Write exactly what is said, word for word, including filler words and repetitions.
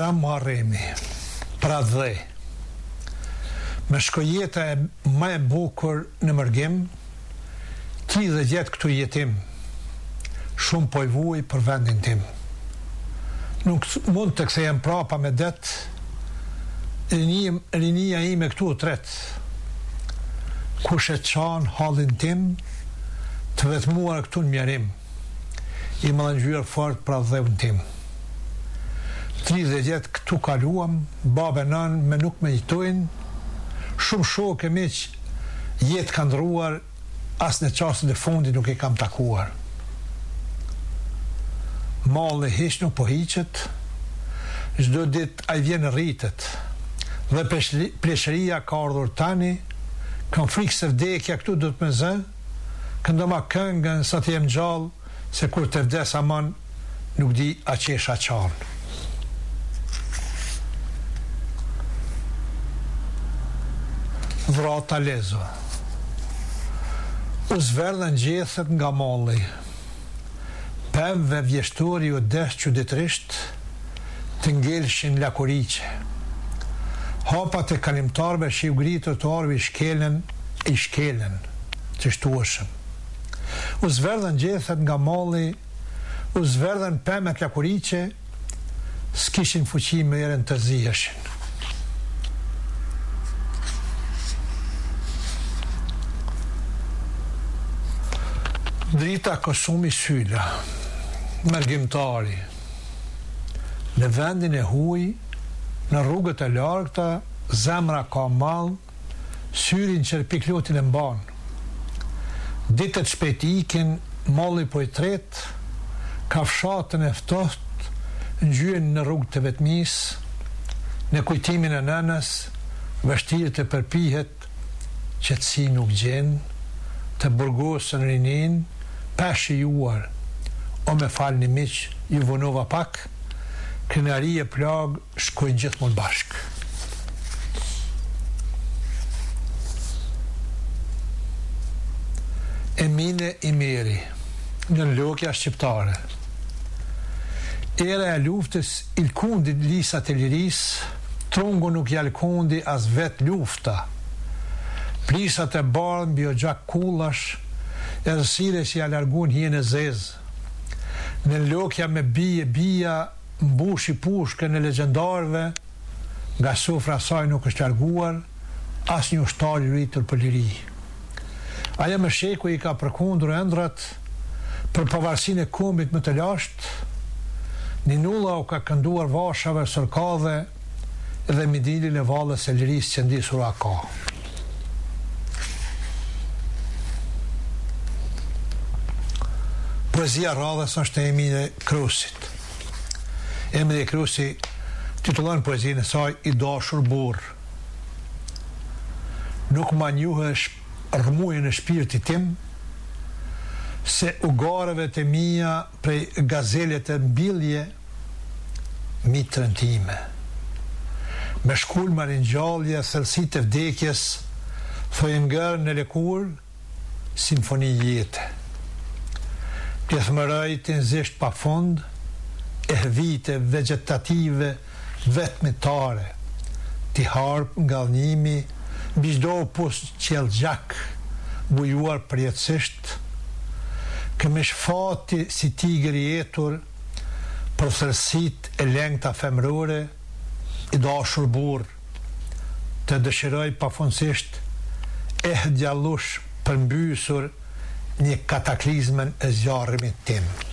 Abraham Muharremi, pra dhe, me shkojeta e më e bukur në mërgim, ti dhe gjetë këtu jetim, shumë po i vuj për vendin tim. Nuk mund të kthehem prapa me det, rinia ime këtu të tret. Kush e çan hallin tim, të vetmuar këtu në mjerim, i më ngjyrë fort pra dhevën tim. tridhjetë vjet këtu kaluam, babë e nën me nuk me jetojnë, shumë shokë e miq jetë kanë ndruar, as në çastin e fundit nuk i kam takuar. Malli hiç nuk po hiqet, çdo ditë ai vjen rritet, dhe pleshëria ka ardhur tani, kam frikë se vdekja këtu do të më zë, këndoma këngën sa të jem gjallë, se kur të vdes aman, nuk di a qesha qanë. Vrata lezo. U zverdhen gjethet nga malli. Pemve vjeshtori u desh çuditërisht, të ngelshin lakuriqe. Hapat e kalimtarve që u gritur të arvi shkelen e shkelen, që shtueshëm. U zverdhen gjethet nga malli, u zverdhen pemet lakuriqe, s'kishin fuqi me erën të ziheshin. Drita Kosumi Syla, mërgjimtari, në vendin e huj, në rrugët e largëta, zemra ka mall, syrin qërpiklotin e mban. Ditët shpejt ikin, malli po i tret, kafshatën e ftoht, ngjyen në rrugë të vetmis, në kujtimin e nënës, vështirë të përpihet, qetësi nuk gjen, të burgosën rinin, peshi juar, o me falni miq, ju vonova pak, krenari e plag, shkojnë gjithmonë bashk. Emine Imeri, në Logja shqiptare. Era e luftës ilkundi lisat e liris, trungu nuk jalkundi as vet lufta. Plisat e bardhë mbi o gjak kullash, erësire që ja largun hien e zez. Në Logja me bije bija, mbushi pushke në legendarve, nga sofra saj nuk është larguar, as një ushtar i rritur për liri. Aja me sheku i ka përkundur endrat, për pavarësinë e kombit më të lashtë, Ninulla u ka kënduar vashave sërkadhe dhe midilin e valës e liris që ndisur a ka. Poezia radhës është e Emine Krusit. Emine Krusi titullon poezinë e saj I dashur burr. Nuk ma njuhe rrmujën e shpirtit tim, se ugareve të mia prej gazelet e mbilje, mitrën time. Me shkull më ringjallje, thellësit e vdekjes, thojë ngërë në lëkur, simfoni jete. Pjethmëraj të nëzisht pa fond, e vite vegetative vetmitare, ti harp nga dhënimi, bizdo pus qel gjak, bujuar përjetësisht, këmish fati si tigër I jetur, për thërësit e lengta femrore, I dashur burr, të dëshiroj pafundësisht, eh djallush përmbysur një kataklizmen e zjarrimit tim.